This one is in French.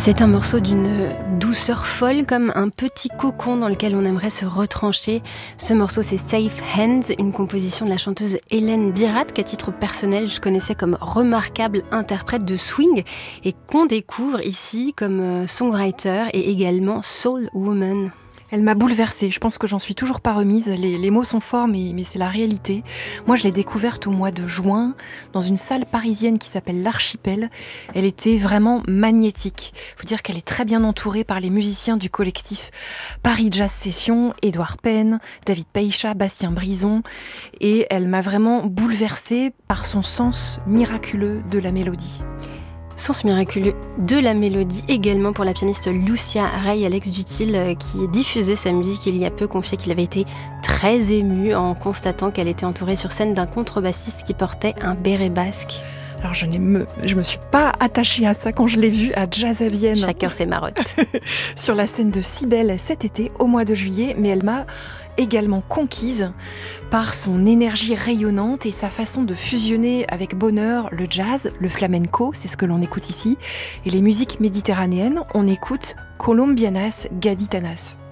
C'est un morceau d'une douceur folle, comme un petit cocon dans lequel on aimerait se retrancher. Ce morceau, c'est Safe Hands, une composition de la chanteuse Hélène Birat, qu'à titre personnel, je connaissais comme remarquable interprète de swing et qu'on découvre ici comme songwriter et également soul woman. Elle m'a bouleversée, je pense que j'en suis toujours pas remise, les mots sont forts mais c'est la réalité. Moi je l'ai découverte au mois de juin dans une salle parisienne qui s'appelle l'Archipel. Elle était vraiment magnétique. Faut dire qu'elle est très bien entourée par les musiciens du collectif Paris Jazz Session, Édouard Penn, David Peicha, Bastien Brison, et elle m'a vraiment bouleversée par son sens miraculeux de la mélodie. Sens miraculeux de la mélodie également pour la pianiste Lucia Ray. Alex Dutil, qui diffusait sa musique il y a peu, confiait qu'il avait été très ému en constatant qu'elle était entourée sur scène d'un contrebassiste qui portait un béret basque. Alors je me suis pas attachée à ça quand je l'ai vue à Jazz à Vienne. Chacun ses marottes. Sur la scène de Cybèle cet été, au mois de juillet, mais elle m'a également conquise par son énergie rayonnante et sa façon de fusionner avec bonheur le jazz, le flamenco, c'est ce que l'on écoute ici, et les musiques méditerranéennes, on écoute Colombianas Gaditanas.